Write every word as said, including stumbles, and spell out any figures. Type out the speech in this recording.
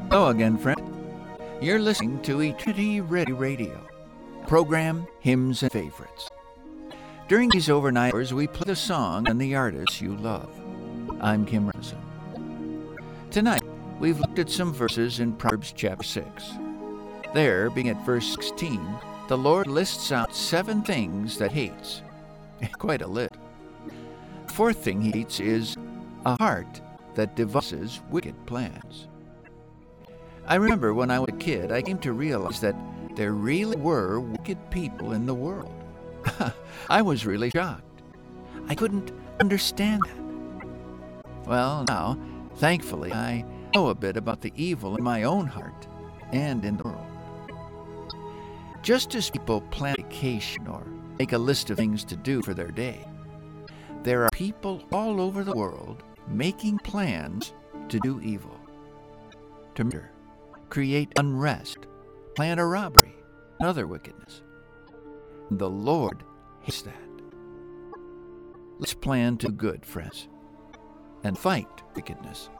Hello again, friend. You're listening to Eternity Ready Radio, program Hymns and Favorites. During these overnight hours, we play the song and the artists you love. I'm Kim Robinson. Tonight, we've looked at some verses in Proverbs chapter six. There, being at verse sixteen, the Lord lists out seven things that he hates. Quite a list. The fourth thing he hates is a heart that devises wicked plans. I remember when I was a kid, I came to realize that there really were wicked people in the world. I was really shocked. I couldn't understand that. Well, now, thankfully, I know a bit about the evil in my own heart and in the world. Just as people plan a vacation or make a list of things to do for their day, there are people all over the world making plans to do evil, to murder, create unrest, plan a robbery, and other wickedness. The Lord hates that. Let's plan to do good, friends, and fight wickedness.